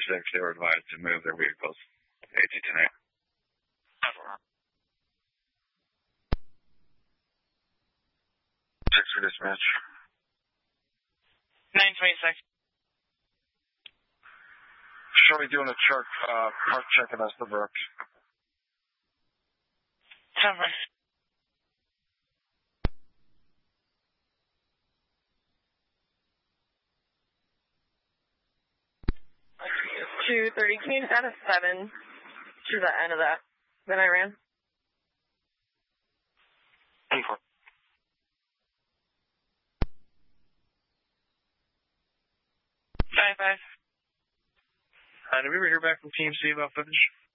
They were advised to move their vehicles. AT-10A. Six for dispatch. 926. Show me doing a park check in Estabrook. 10 230. Can you add a 7 to the end of that? Then I ran. 24. Five. Did we ever hear back from TMC about footage?